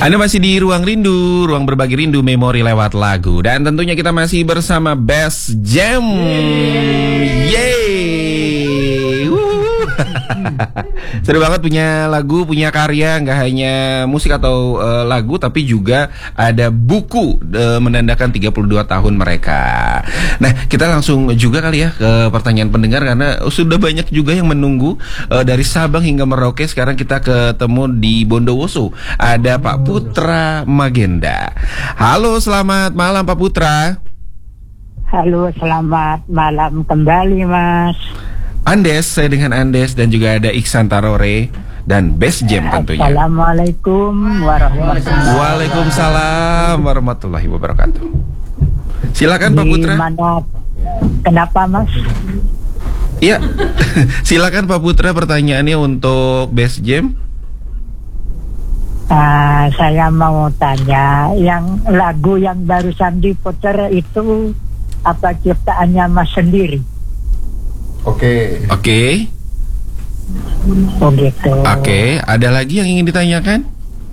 Anda masih di Ruang Rindu, ruang berbagi rindu memori lewat lagu. Dan tentunya kita masih bersama Best Jam. Yeay. Seru banget punya lagu, punya karya. Nggak hanya musik atau lagu, tapi juga ada buku menandakan 32 tahun mereka. Nah, kita langsung juga kali ya ke pertanyaan pendengar, karena sudah banyak juga yang menunggu dari Sabang hingga Merauke. Sekarang kita ketemu di Bondowoso. Ada Pak Putra Magenda. Halo, selamat malam Pak Putra. Halo, selamat malam kembali Mas Andes, saya dengan Andes, dan juga ada Iksan Tarore dan Best Jam tentunya. Assalamualaikum warahmatullahi wabarakatuh. Waalaikumsalam warahmatullahi wabarakatuh. Silakan Pak Putra. Kenapa Mas? Iya. Silakan Pak Putra, pertanyaannya untuk Best Jam. Saya mau tanya, yang lagu yang barusan diputar itu apa ciptaannya Mas sendiri? Oke. Oh gitu. Oke, ada lagi yang ingin ditanyakan?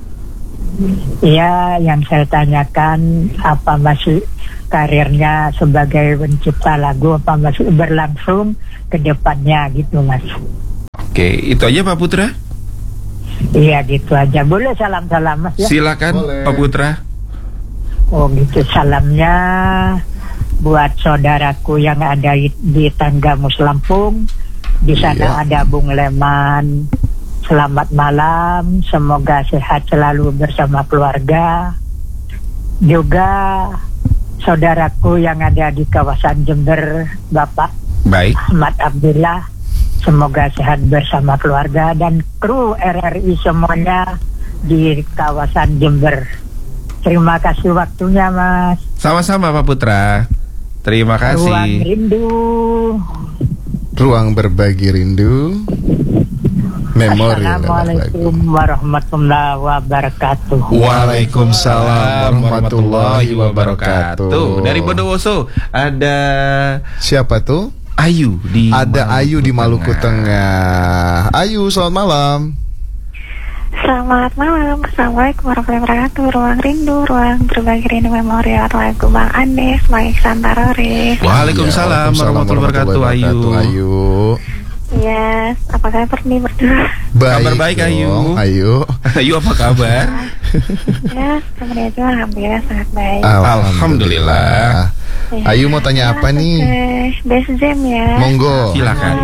Iya, yang saya tanyakan, apa masih karirnya sebagai pencipta lagu, apa masih berlangsung ke depannya gitu Mas? Oke, itu aja Pak Putra? Iya gitu aja. Boleh salam-salam Mas ya? Silakan. Boleh. Pak Putra. Oh gitu, salamnya buat saudaraku yang ada di Tanggamus Lampung. Di sana ada Bung Leman. Selamat malam, semoga sehat selalu bersama keluarga. Juga saudaraku yang ada di kawasan Jember, Bapak Ahmad Abdullah, semoga sehat bersama keluarga, dan kru RRI semuanya di kawasan Jember. Terima kasih waktunya Mas. Sama-sama Pak Putra. Terima kasih. Ruang Rindu, ruang berbagi rindu memori. Assalamualaikum warahmatullahi wabarakatuh. Waalaikumsalam warahmatullahi wabarakatuh. Dari Bondowoso ada siapa tuh? Ayu di Ayu di Maluku Tengah. Ayu, selamat malam. Selamat malam, assalamualaikum warahmatullahi wabarakatuh. Ruang Rindu, ruang berbagi rindu memori lewat lagu Bang Andes, Bang Iksan Tarore. Waalaikumsalam warahmatullahi wabarakatuh. Ayu. Yes, apa kabar nih berdua? Kabar baik Ayu. Ayu apa kabar? Ya, kabarnya juga alhamdulillah sangat baik. Alhamdulillah. Ayu mau tanya apa nih? Best Jam ya. Monggo. Silakan.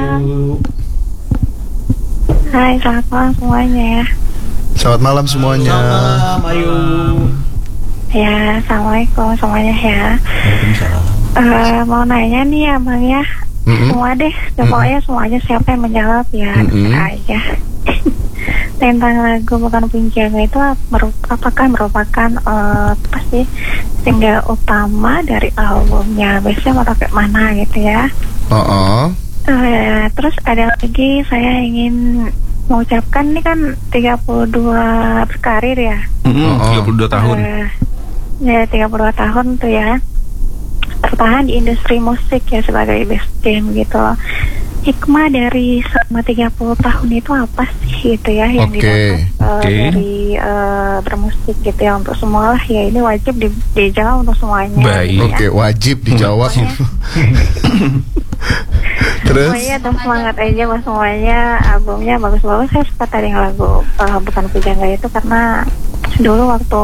Hai, selamat malam semuanya ya. Selamat malam semuanya. Selamat malam Ayu. Ya, assalamualaikum semuanya ya. Mau nanya nih ya Bang ya. Semua deh, pokoknya semuanya siapa yang menjawab ya, aja. Tentang lagu Bukan Punjaga itu apakah merupakan pasti single utama dari albumnya Biasanya atau kayak mana gitu ya? Terus ada lagi, saya ingin mengucapkan ini kan 32 berkarir ya. 32 tahun. Ya 32 tahun tuh ya. Bertahan di industri musik ya sebagai Best Jam gitu loh. Hikmah dari selama 30 tahun itu apa sih gitu ya yang didapat dari bermusik gitu ya, untuk semua lah ya, ini wajib dijawab untuk semuanya. Baik. Ya. Wajib dijawab. Terus? Semuanya tetap semangat aja mas semuanya, albumnya bagus-bagus. Saya suka tadi lagu Bukan Pujangga itu karena dulu waktu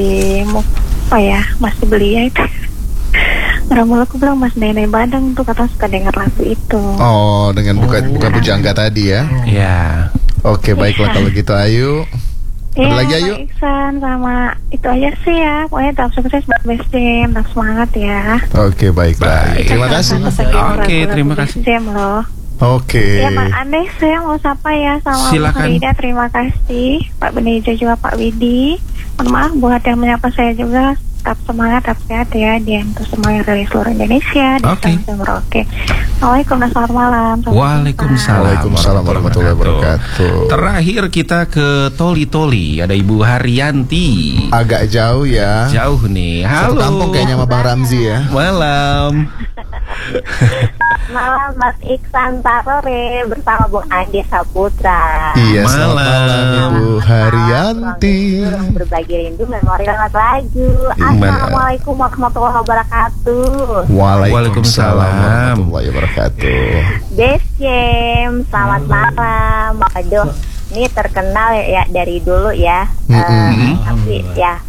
masih belia itu Ramul aku bilang Mas Nenek Badang tuh kata suka dengar lagu itu. Oh, dengan bukan Pujangga tadi ya? Iya. Oke, baiklah kalau gitu Ayu. Ada lagi Ayu? Iksan sama itu aja sih ya. Pokoknya tetap sukses buat Best Jam, tetap semangat ya. Oke, baiklah. Terima kasih. Oke, terima kasih. Best Jam loh. Oke. Ya Pak Andes, saya mau sapa ya sama Pak Rida, terima kasih. Pak Beneja juga Pak Widi. Mohon maaf buat yang menyapa saya juga. Tetap semangat, tetap sehat ya, dia untuk semuanya dari seluruh Indonesia. Oke. Assalamualaikum dan selamat malam. Waalaikumsalam warahmatullahi wabarakatuh. Terakhir kita ke Toli-Toli, ada Ibu Haryanti. Agak jauh ya. Jauh nih. Halo. Satu kampung kayaknya sama Bang Ramzi ya. Malam. Malam Mas Iksan Tarore bersama Bung Andi Saputra. Iya, selamat malam Ibu Haryanti. Berbagi rindu memori lewat lagu. Assalamualaikum warahmatullahi wabarakatuh. Waalaikumsalam warahmatullahi wabarakatuh. Besjem, selamat malam. Aduh, ini terkenal ya dari dulu ya. Tapi ya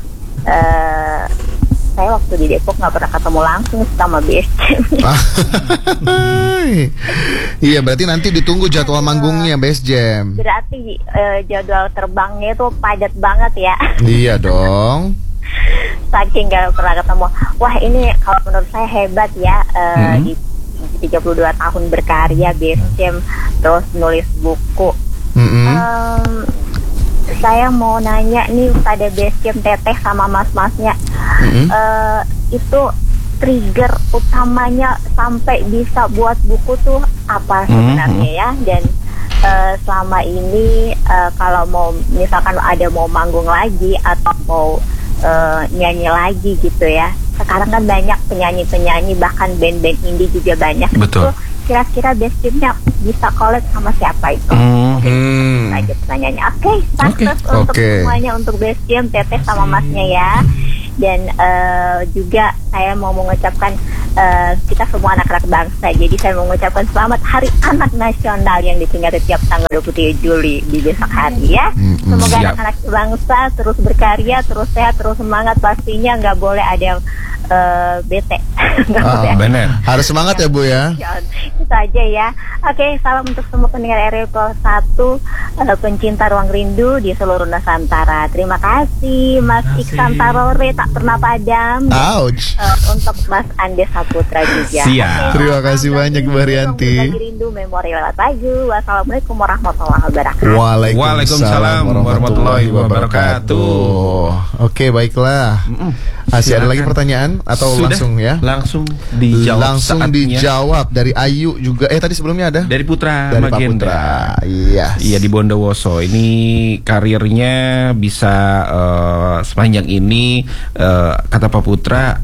saya waktu di Depok nggak pernah ketemu langsung sama Besjem. Iya, berarti nanti ditunggu jadwal manggungnya Besjem. Berarti jadwal terbangnya itu padat banget ya. Iya dong. Saking gak pernah ketemu. Wah, ini kalau menurut saya hebat ya. Di 32 tahun berkarya Besjem, terus nulis buku. Saya mau nanya nih pada Besjem, Teteh sama mas-masnya, itu trigger utamanya sampai bisa buat buku tuh apa sebenarnya ya? Dan selama ini kalau mau misalkan ada mau manggung lagi atau mau nyanyi lagi gitu ya, sekarang kan banyak penyanyi-penyanyi bahkan band-band indie juga banyak. Betul. Itu kira-kira Besjemnya bisa collab sama siapa itu? Aja pertanyaannya. Oke, sukses untuk semuanya, untuk Besjem, Teteh sama masnya ya. Dan juga saya mau mengucapkan kita semua anak-anak bangsa. Jadi saya mau mengucapkan selamat Hari Anak Nasional yang diperingati tiap tanggal 27 Juli di besok hari ya. Semoga anak-anak bangsa terus berkarya, terus sehat, terus semangat. Pastinya nggak boleh ada yang bete. Benar. Harus semangat ya Bu ya. Itu aja ya. Oke, salam untuk semua pendengar RRI 1, pencinta ruang rindu di seluruh Nusantara. Terima kasih Mas Iksan Tarore tak pernah padam. Ouch. Untuk Mas Andes Saputra juga. Siap. Terima kasih banyak Bu Haryanti. Berbagi rindu memori lewat lagu. Wassalamualaikum warahmatullahi wabarakatuh. Waalaikumsalam warahmatullahi wabarakatuh. Oke, baiklah. Masih ada lagi pertanyaan atau Sudah, langsung ya? Langsung dijawab. Langsung dijawab dari Ayu juga. Tadi sebelumnya ada? Dari Putra Dari Pak Magendra. Putra. Iya. Iya, di Bondowoso. Ini karirnya bisa sepanjang ini kata Pak Putra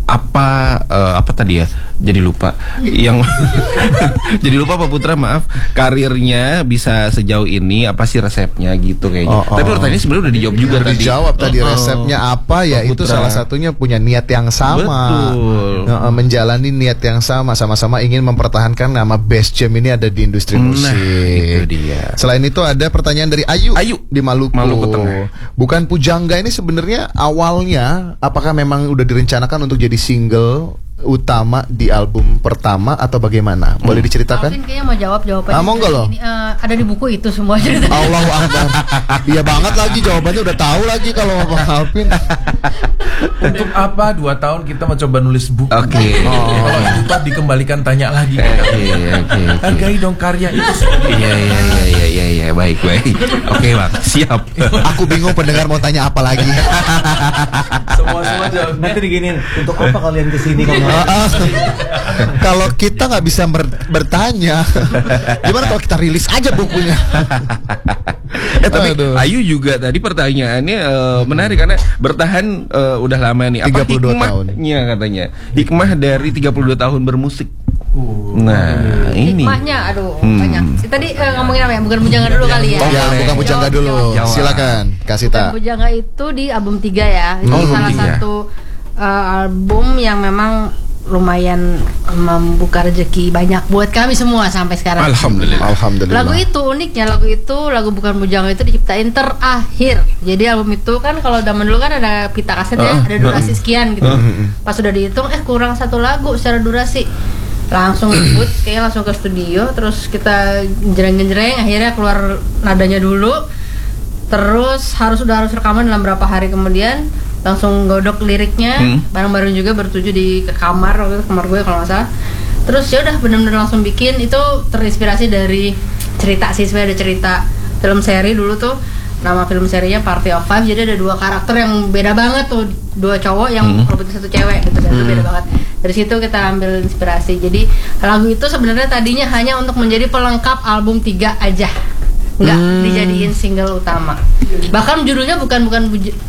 apa tadi ya? Jadi lupa. Yang jadi lupa Pak Putra, maaf. Karirnya bisa sejauh ini apa sih resepnya gitu kayaknya. Tapi pertanyaannya sebenarnya udah dijawab juga Udah tadi. dijawab tadi resepnya apa ya? Pak Itu Putra. salah satunya punya niat yang sama. Betul. Menjalani niat yang sama-sama ingin mempertahankan nama Besjem ini ada di industri musik. Itu dia. Selain itu ada pertanyaan dari Ayu, Ayu di Maluku. Maluku Tengah. Bukan Pujangga ini sebenarnya awalnya apakah memang udah direncanakan untuk jadi single utama di album pertama atau bagaimana? Boleh diceritakan? Alvin kayaknya mau jawab jawabannya. Monggo loh. Ini, ada di buku itu semua cerita. Allahu Akbar. Iya banget lagi jawabannya udah tahu lagi kalau Bang Alvin. Untuk apa 2 tahun kita mencoba nulis buku? Oke. Kalau lupa dikembalikan tanya lagi. Oke. Hargai dong karya itu. Iya, baik. Oke, Bang. Siap. Aku bingung pendengar mau tanya apa lagi. Semua jawab. Nanti diginiin, untuk apa kalian kesini kamu? Kalau kita nggak bisa bertanya, gimana kalau kita rilis aja bukunya? Tapi Aduh. Ayu juga tadi pertanyaannya menarik karena bertahan udah lama nih. Apa 32 hikmahnya katanya? Hikmah dari 32 tahun bermusik. Nah, ini. Hikmahnya, banyak. Tadi ngomongin apa ya? Bukan Pujangga dulu kali ya. Oh ya, bukan Pujangga dulu. Jawab. Silakan, Kak Sita. Bukan Pujangga itu di album 3 ya. Itu album salah 3. satu album yang memang lumayan membuka rezeki banyak buat kami semua sampai sekarang. Alhamdulillah. Lagu itu uniknya, lagu Bukan Pujangga itu diciptain terakhir. Jadi album itu kan kalau zaman dulu kan ada pita kaset ya, ada durasi sekian gitu. Pas sudah dihitung kurang 1 lagu secara durasi. Langsung ikut, kayaknya langsung ke studio, terus kita genjreng-genjreng, akhirnya keluar nadanya dulu. Terus harus rekaman dalam berapa hari kemudian, langsung godok liriknya, bareng-bareng juga bertuju di kamar, waktu itu kamar gue kalau nggak salah. Terus ya udah benar-benar langsung bikin. Itu terinspirasi dari cerita sih, sebenarnya ada cerita film seri dulu tuh, nama film serinya Party of Five. Jadi ada 2 karakter yang beda banget tuh, 2 cowok yang merebut 1 cewek gitu, dan itu beda banget. Dari situ kita ambil inspirasi. Jadi lagu itu sebenarnya tadinya hanya untuk menjadi pelengkap album 3 aja, nggak dijadiin single utama. Bahkan judulnya bukan Bahkan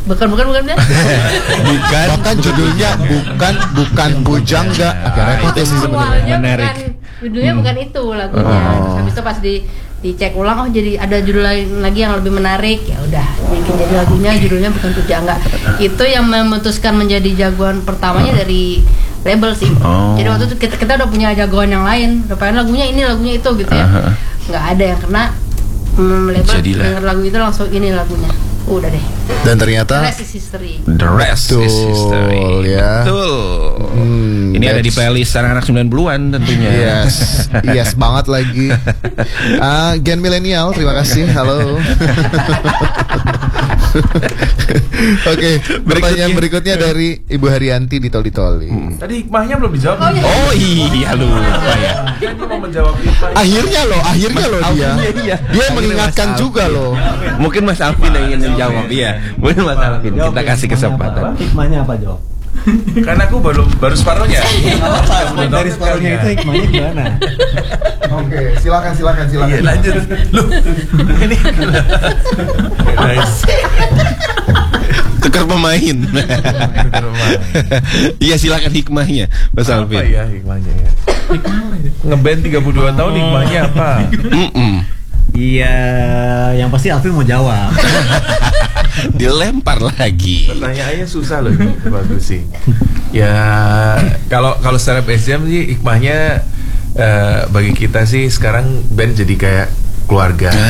judulnya bukan Pujangga. Agak repot ya sih sebenarnya. awalnya bukan judulnya, bukan itu lagunya. Habis itu pas dicek ulang, oh jadi ada judul lain lagi yang lebih menarik, ya udah bikin jadi lagunya judulnya Bukan Pujangga. Itu yang memutuskan menjadi jagoan pertamanya dari label sih. Jadi waktu itu kita udah punya jagoan yang lain, udah pengen lagunya ini lagunya itu gitu ya, nggak ada yang kena. Label denger lagu itu langsung ini lagunya, udah deh. Dan ternyata The Rest is History. The Rest is History. Ya. Betul. Ini ada di playlist anak-anak 90-an tentunya. Yes banget lagi. Gen milenial, terima kasih. Halo. Oke, pertanyaan berikutnya dari Ibu Haryanti di Toli-Toli. Tadi hikmahnya belum dijawab. Oh iya lupa ya. Kan dia mau menjawab hikmahnya. Akhirnya loh dia. Dia mengingatkan juga loh. Mungkin Mas Alvin yang ingin menjawab. Iya, mungkin Mas Alvin. Kita kasih kesempatan. Hikmahnya apa, Jok? Karena aku baru separuhnya. Dari separuhnya itu hikmahnya gimana? Oke, silakan. Iya, lanjut. Loh. Ini. Nice. Tukar pemain. Iya, silakan hikmahnya, Mas Alvin. Apa ya hikmahnya ya? Ngeband 32 tahun hikmahnya apa? Iya, yang pasti Alvin mau jawab. Dilempar lagi. Pertanyaannya susah loh ini, bagus sih. Ya kalau secara BSM sih hikmahnya bagi kita sih sekarang band jadi kayak keluarga.